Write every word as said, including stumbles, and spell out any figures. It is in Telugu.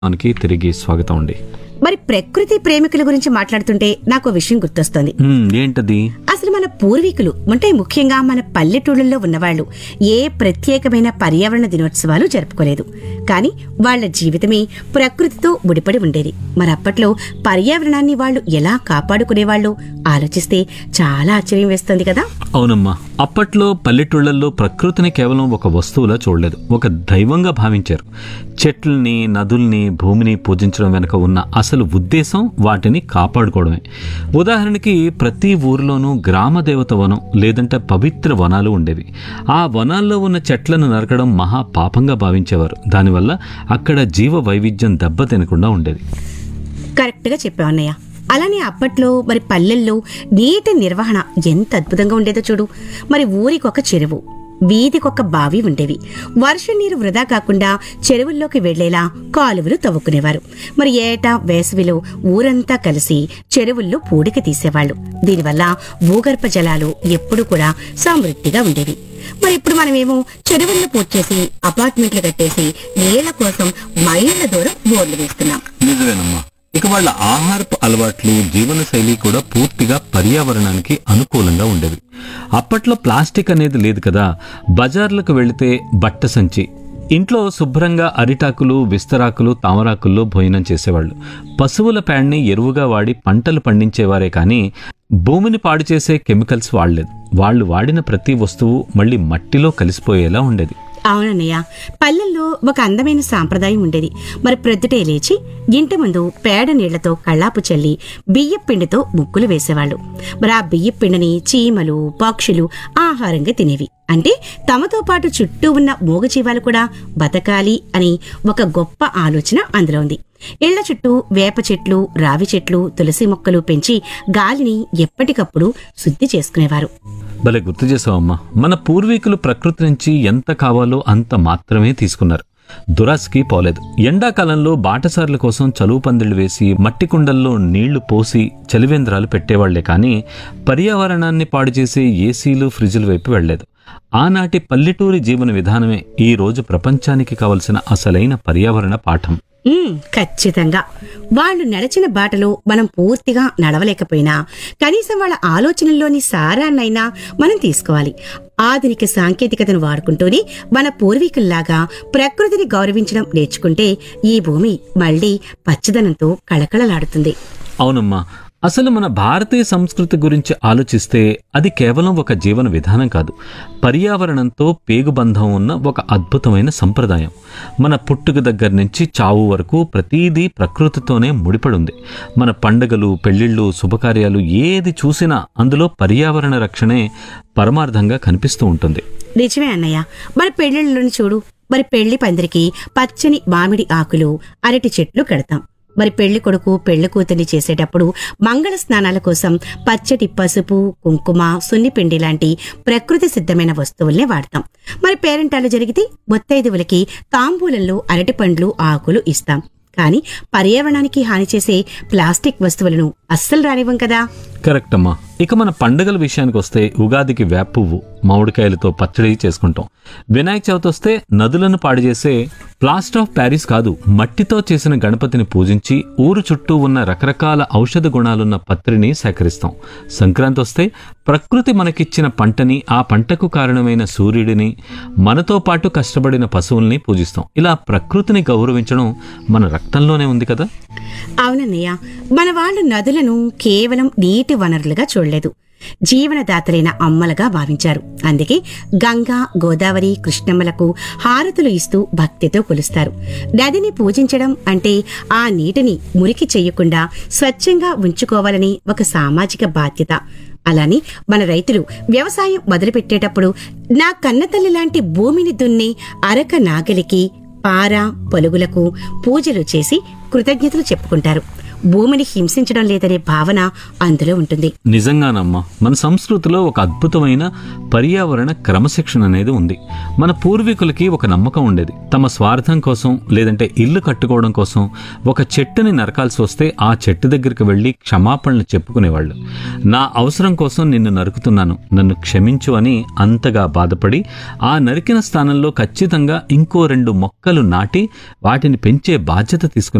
మనకి తిరిగి స్వాగతం అండి. మరి ప్రకృతి ప్రేమికుల గురించి మాట్లాడుతుంటే నాకు ఓ విషయం గుర్తొస్తుంది. మ్మ్, ఏంటది? అసలు మన పూర్వీకులు అంటే ముఖ్యంగా మన పల్లెటూళ్ళల్లో ఉన్నవాళ్లు ఏ ప్రత్యేకమైన పర్యావరణ దినోత్సవాలు జరుపుకోలేదు. కానీ వాళ్ల జీవితమే ప్రకృతితో ముడిపడి ఉండేది. మరి అప్పట్లో పర్యావరణాన్ని వాళ్ళు ఎలా కాపాడుకునేవాళ్ళు ఆలోచిస్తే చాలా ఆశ్చర్యం వేస్తుంది కదా. అవునమ్మా, అప్పట్లో పల్లెటూళ్లలో ప్రకృతిని కేవలం ఒక వస్తువులా చూడలేదు, ఒక దైవంగా భావించారు. చెట్లని, నదుల్ని, భూమిని పూజించడం వెనుక ఉన్న అసలు ఉద్దేశం వాటిని కాపాడుకోవడమే. ఉదాహరణకి ప్రతి ఊరిలోనూ గ్రామ దేవత వనం లేదంటే పవిత్ర వనాలు ఉండేవి. ఆ వనాల్లో ఉన్న చెట్లను నరకడం మహా పాపంగా భావించేవారు. దానివల్ల అక్కడ జీవ వైవిధ్యం దెబ్బతినకుండా ఉండేది. కరెక్ట్ గా చెప్పావు అన్నయ్య. అలానే అప్పట్లో మరి పల్లెల్లో నీటి నిర్వహణ ఎంత అద్భుతంగా ఉండేదో చూడు. మరి ఊరికొక చెరువు, వీధికొక బావి ఉండేవి. వర్షం నీరు వృధా కాకుండా చెరువుల్లోకి వెళ్లేలా కాలువలు తవ్వుకునేవారు. మరి ఏటా వేసవిలో ఊరంతా కలిసి చెరువుల్లో పూడిక తీసేవాళ్లు. దీనివల్ల భూగర్భ జలాలు ఎప్పుడూ కూడా సమృద్ధిగా ఉండేవి. మరి ఇప్పుడు మనమేమో చెరువులను పూడ్చేసి అపార్ట్మెంట్లు కట్టేసి నీళ్ల కోసం మైళ్ళ దూరం బోర్లు వేస్తున్నాం. నిజమేనమ్మా. ఇక వాళ్ళ ఆహారపు అలవాట్లు, జీవనశైలి కూడా పూర్తిగా పర్యావరణానికి అనుకూలంగా ఉండేవి. అప్పట్లో ప్లాస్టిక్ అనేది లేదు కదా. బజార్లకు వెళితే బట్ట సంచి, ఇంట్లో శుభ్రంగా అరిటాకులు, విస్తరాకులు, తామరాకుల్లో భోజనం చేసేవాళ్ళు. పశువుల పేడని ఎరువుగా వాడి పంటలు పండించేవారే కానీ భూమిని పాడు చేసే కెమికల్స్ వాడలేదు. వాళ్ళు వాడిన ప్రతి వస్తువు మళ్ళీ మట్టిలో కలిసిపోయేలా ఉండేది. అవునన్నయ్య, పల్లెల్లో ఒక అందమైన సాంప్రదాయం ఉండేది. మరి ప్రొద్దుటే లేచి ఇంటి ముందు పేడ నీళ్లతో కళ్ళాపు చల్లి బియ్యపు పిండితో ముగ్గులు వేసేవాళ్లు. మరి ఆ బియ్యపు పిండిని చీమలు, పక్షులు ఆహారంగా తినేవి. అంటే తమతో పాటు చుట్టూ ఉన్న మూగజీవాలు కూడా బతకాలి అని ఒక గొప్ప ఆలోచన అందులో ఉంది. ఇళ్ల చుట్టూ వేప చెట్లు, రావి చెట్లు, తులసి మొక్కలు పెంచి గాలిని ఎప్పటికప్పుడు శుద్ధి చేసుకునేవారు. భలే గుర్తు చేసావమ్మా. మన పూర్వీకులు ప్రకృతి నుంచి ఎంత కావాలో అంత మాత్రమే తీసుకున్నారు, దురాశకి పోలేదు. ఎండాకాలంలో బాటసార్ల కోసం చలువు పందిళ్లు వేసి మట్టి కుండల్లో నీళ్లు పోసి చలివేంద్రాలు పెట్టేవాళ్లే కానీ పర్యావరణాన్ని పాడు చేసే ఏసీలు, ఫ్రిడ్జుల వైపు వెళ్లేదు. ఆనాటి పల్లెటూరి జీవన విధానమే ఈ రోజు ప్రపంచానికి కావలసిన అసలైన పర్యావరణ పాఠం. ఉమ్, ఖచ్చితంగా. వాళ్ళు నడిచిన బాటలో మనం పూర్తిగా నడవలేకపోయినా కనీసం వాళ్ళ ఆలోచనల్లోని సారాన్నైనా మనం తీసుకోవాలి. ఆధునిక సాంకేతికతను వాడుకుంటూనే మన పూర్వీకుల్లాగా ప్రకృతిని గౌరవించడం నేర్చుకుంటే ఈ భూమి మళ్లీ పచ్చదనంతో కళకళలాడుతుంది. అవునమ్మా, అసలు మన భారతీయ సంస్కృతి గురించి ఆలోచిస్తే అది కేవలం ఒక జీవన విధానం కాదు, పర్యావరణంతో పేగుబంధం ఉన్న ఒక అద్భుతమైన సంప్రదాయం. మన పుట్టుక దగ్గర నుంచి చావు వరకు ప్రతీదీ ప్రకృతితోనే ముడిపడుంది. మన పండుగలు, పెళ్లిళ్ళు, శుభకార్యాలు ఏది చూసినా అందులో పర్యావరణ రక్షణే పరమార్థంగా కనిపిస్తూ ఉంటుంది. నిజమే అన్నయ్య. మన పెళ్లిళ్ళని చూడు. మరి పెళ్లి పందిరికి పచ్చని మామిడి ఆకులు, అరటి చెట్లు కడతాం. మరి పెళ్లి కొడుకు పెళ్లి కూతుర్ని చేసేటప్పుడు మంగళ స్నానాల కోసం పచ్చటి పసుపు, కుంకుమ, సున్నిపిండి లాంటి ప్రకృతి సిద్ధమైన వస్తువుల్నే వాడతాం. మరి పేరెంటాలు జరిగితే ముత్తైదువులకి తాంబూలంలో అరటి పండ్లు, ఆకులు ఇస్తాం. కానీ పర్యావరణానికి హాని చేసే ప్లాస్టిక్ వస్తువులను అస్సలు రానివ్వం కదా. కరెక్ట్ అమ్మా. ఇక మన పండుగల విషయానికి వస్తే ఉగాదికి వేప పువ్వు, మామిడికాయలతో పచ్చడి చేసుకుంటాం. వినాయక చవితి వస్తే నదులను పాడు చేసే ప్లాస్టర్ ఆఫ్ ప్యారిస్ కాదు, మట్టితో చేసిన గణపతిని పూజించి ఊరు చుట్టూ ఉన్న రకరకాల ఔషధ గుణాలున్న పత్రిని సేకరిస్తాం. సంక్రాంతి వస్తే ప్రకృతి మనకిచ్చిన పంటని, ఆ పంటకు కారణమైన సూర్యుడిని, మనతో పాటు కష్టపడిన పశువుల్ని పూజిస్తాం. ఇలా ప్రకృతిని గౌరవించడం మన రక్తంలోనే ఉంది కదా. అవునన్నయ్య, మన వాళ్ళు నదులను కేవలం నీటి వనరులుగా చూడలేదు, జీవనదాతలైన అమ్మలుగా భావించారు. అందుకే గంగా, గోదావరి, కృష్ణమ్మలకు హారతులు ఇస్తూ భక్తితో కొలుస్తారు. నదిని పూజించడం అంటే ఆ నీటిని మురికి చెయ్యకుండా స్వచ్ఛంగా ఉంచుకోవాలని ఒక సామాజిక బాధ్యత. అలానే మన రైతులు వ్యవసాయం మొదలుపెట్టేటప్పుడు నా కన్నతల్లి లాంటి భూమిని దున్ని అరక నాగలికి, పార, పొలుగులకు పూజలు చేసి కృతజ్ఞతలు చెప్పుకుంటారు. భూమిని హింసించడం లేదనే భావన అందులో ఉంటుంది. నిజంగానమ్మా, మన సంస్కృతిలో ఒక అద్భుతమైన పర్యావరణ క్రమశిక్షణ అనేది ఉంది. మన పూర్వీకులకి ఒక నమ్మకం ఉండేది. తమ స్వార్థం కోసం లేదంటే ఇల్లు కట్టుకోవడం కోసం ఒక చెట్టుని నరకాల్సి వస్తే ఆ చెట్టు దగ్గరికి వెళ్ళి క్షమాపణలు చెప్పుకునేవాళ్ళు. నా అవసరం కోసం నిన్ను నరుకుతున్నాను, నన్ను క్షమించు అని అంతగా బాధపడి ఆ నరికిన స్థానంలో ఖచ్చితంగా ఇంకో రెండు మొక్కలు నాటి వాటిని పెంచే బాధ్యత తీసుకుని